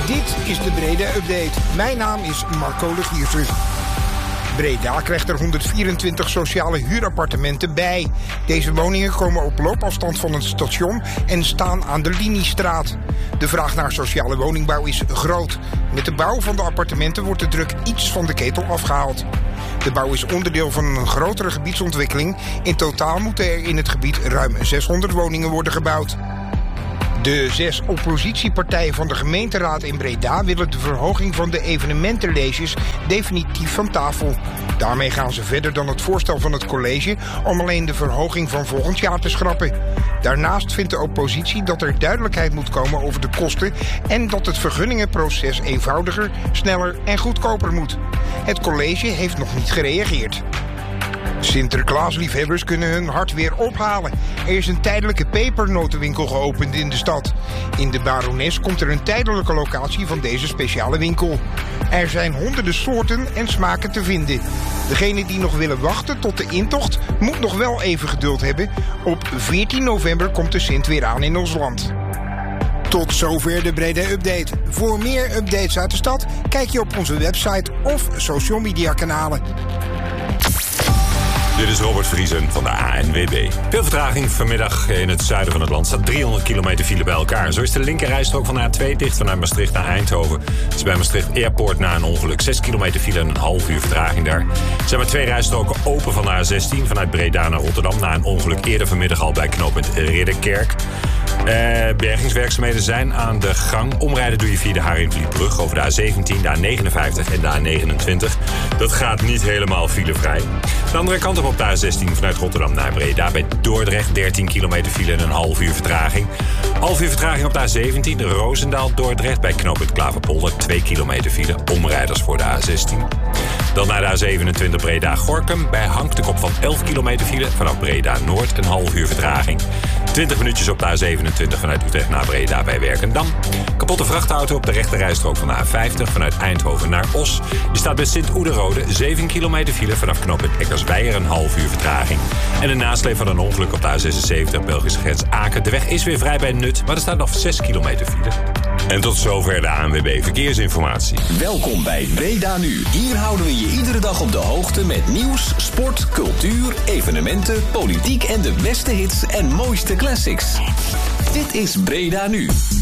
Dit is de Breda Update. Mijn naam is Marco Legiersen. Breda krijgt er 124 sociale huurappartementen bij. Deze woningen komen op loopafstand van het station en staan aan de Liniestraat. De vraag naar sociale woningbouw is groot. Met de bouw van de appartementen wordt de druk iets van de ketel afgehaald. De bouw is onderdeel van een grotere gebiedsontwikkeling. In totaal moeten er in het gebied ruim 600 woningen worden gebouwd. De 6 oppositiepartijen van de gemeenteraad in Breda willen de verhoging van de evenementenleges definitief van tafel. Daarmee gaan ze verder dan het voorstel van het college om alleen de verhoging van volgend jaar te schrappen. Daarnaast vindt de oppositie dat er duidelijkheid moet komen over de kosten en dat het vergunningenproces eenvoudiger, sneller en goedkoper moet. Het college heeft nog niet gereageerd. Sinterklaasliefhebbers kunnen hun hart weer ophalen. Er is een tijdelijke pepernotenwinkel geopend in de stad. In de Barones komt er een tijdelijke locatie van deze speciale winkel. Er zijn honderden soorten en smaken te vinden. Degene die nog willen wachten tot de intocht moet nog wel even geduld hebben. Op 14 november komt de Sint weer aan in ons land. Tot zover de Breda Update. Voor meer updates uit de stad kijk je op onze website of social media kanalen. Dit is Robert Vriesen van de ANWB. Veel vertraging vanmiddag in het zuiden van het land. Staat 300 kilometer file bij elkaar. Zo is de linkerrijstrook van de A2 dicht vanuit Maastricht naar Eindhoven. Het is bij Maastricht Airport na een ongeluk. 6 kilometer file en een half uur vertraging daar. Er zijn maar 2 rijstroken open van de A16 vanuit Breda naar Rotterdam. Na een ongeluk eerder vanmiddag al bij knooppunt Ridderkerk. Bergingswerkzaamheden zijn aan de gang. Omrijden doe je via de Haringvlietbrug over de A17, de A59 en de A29. Dat gaat niet helemaal filevrij. De andere kant op de A16 vanuit Rotterdam naar Breda. Bij Dordrecht 13 kilometer file en een half uur vertraging. Half uur vertraging op de A17, Roosendaal-Dordrecht. Bij knooppunt Klaverpolder 2 kilometer file. Omrijders voor de A16. Dan naar de A27 Breda-Gorinchem. Bij Hanktekop van 11 kilometer file. Vanaf Breda-Noord een half uur vertraging. 20 minuutjes op de A27 vanuit Utrecht naar Breda bij Werkendam. Kapotte vrachtauto op de rechterrijstrook van de A50 vanuit Eindhoven naar Os. Die staat bij Sint-Oederode 7 kilometer file vanaf knooppunt Eckersweijer een half uur vertraging. En een nasleep van een ongeluk op de A76 Belgische grens Aken. De weg is weer vrij bij Nut, maar er staat nog 6 kilometer file. En tot zover de ANWB Verkeersinformatie. Welkom bij Breda Nu. Hier houden we je iedere dag op de hoogte met nieuws, sport, cultuur, evenementen, politiek en de beste hits en mooiste classics. Dit is Breda Nu.